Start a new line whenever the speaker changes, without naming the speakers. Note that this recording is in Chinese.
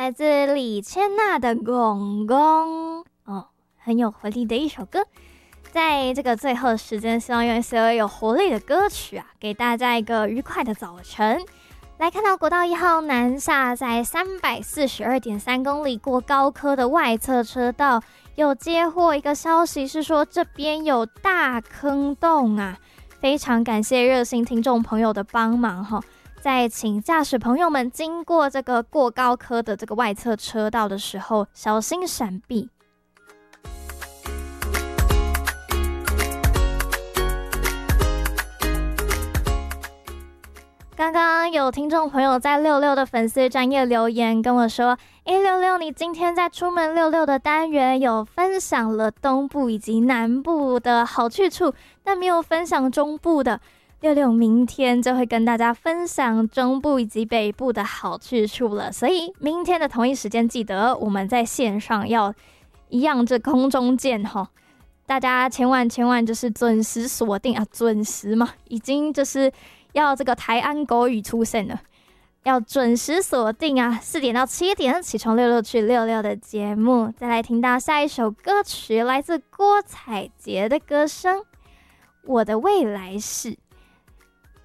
来自李千娜的《公公》哦，很有活力的一首歌。在这个最后的时间，希望用一些有活力的歌曲啊，给大家一个愉快的早晨。来看到国道1号南下，在342.3公里过高科的外侧车道，有接获一个消息，是说这边有大坑洞啊，非常感谢热心听众朋友的帮忙哈。在请驾驶朋友们经过这个过高科的这个外侧车道的时候，小心闪避。刚刚有听众朋友在66的粉丝专页留言跟我说，66你今天在出门66的单元有分享了东部以及南部的好去处，但没有分享中部的。66明天就会跟大家分享中部以及北部的好去处了，所以明天的同一时间记得我们在线上要一样这空中见齁，大家千万就是准时锁定啊，准时嘛，已经就是要这个台安国语出现了，要准时锁定啊，4点到7点起床66去66的节目。再来听到下一首歌曲，来自郭采洁的歌声《我的未来式》。